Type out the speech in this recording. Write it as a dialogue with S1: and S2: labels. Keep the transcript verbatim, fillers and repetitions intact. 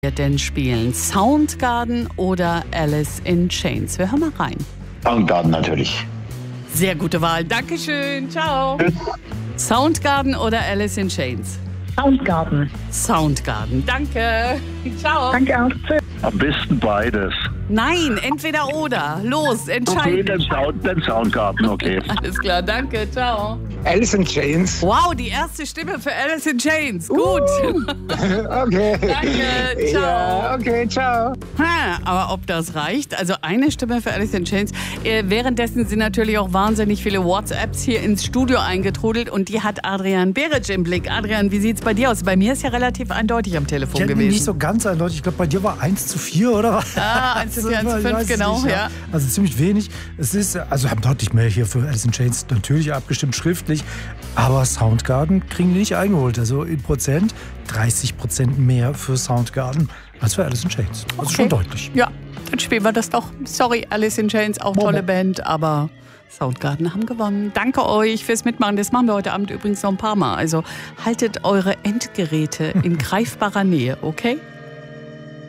S1: wir denn spielen? Soundgarden oder Alice in Chains? Wir hören mal rein.
S2: Soundgarden natürlich.
S1: Sehr gute Wahl. Dankeschön. Ciao. Soundgarden oder Alice in Chains?
S3: Soundgarden.
S1: Soundgarden. Danke. Ciao.
S3: Danke auch. Tschüss.
S2: Am besten beides.
S1: Nein, entweder oder. Los,
S2: Okay,
S1: entscheiden.
S2: dann, Sound, dann Soundgarden, okay.
S1: Alles klar, danke. Ciao.
S4: Alice in Chains.
S1: Wow, die erste Stimme für Alice in Chains. Gut.
S4: Okay.
S1: Danke. Ciao.
S4: Ja, okay, ciao.
S1: Ha, aber ob das reicht? Also eine Stimme für Alice in Chains. Äh, währenddessen sind natürlich auch wahnsinnig viele WhatsApps hier ins Studio eingetrudelt und die hat Adrian Beric im Blick. Adrian, wie sieht's bei dir aus? Bei mir ist ja relativ eindeutig am Telefon
S5: Ich
S1: gewesen.
S5: nicht so ganz eindeutig. Ich glaube, bei dir war eins zu vier, oder was?
S1: Ah, eins zu vier, eins zu
S5: Ich
S1: fünf,
S5: weiß es
S1: genau,
S5: nicht,
S1: ja.
S5: Also ziemlich wenig. Es ist, also haben deutlich mehr hier für Alice in Chains natürlich abgestimmt, schriftlich. Aber Soundgarden kriegen die nicht eingeholt. Also in Prozent, dreißig Prozent mehr für Soundgarden als für Alice in Chains. Also
S1: Okay.
S5: schon deutlich.
S1: Ja, dann spielen wir das doch. Sorry, Alice in Chains, auch
S5: Momo.
S1: tolle Band, aber Soundgarden haben gewonnen. Danke euch fürs Mitmachen. Das machen wir heute Abend übrigens noch ein paar Mal. Also haltet eure Endgeräte in greifbarer Nähe, okay?